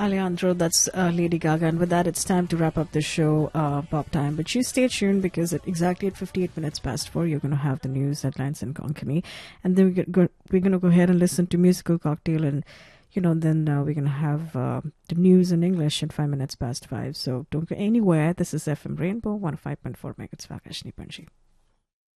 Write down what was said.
Alejandro, that's Lady Gaga. And with that, it's time to wrap up the show, Pop Time. But you stay tuned because exactly at 58 minutes past 4, you're going to have the news headlines in Konkani. And then we're going to go ahead and listen to Musical Cocktail. And, then we're going to have the news in English at 5 minutes past 5. So don't go anywhere. This is FM Rainbow 105.4 megahertz Vakashni Panji.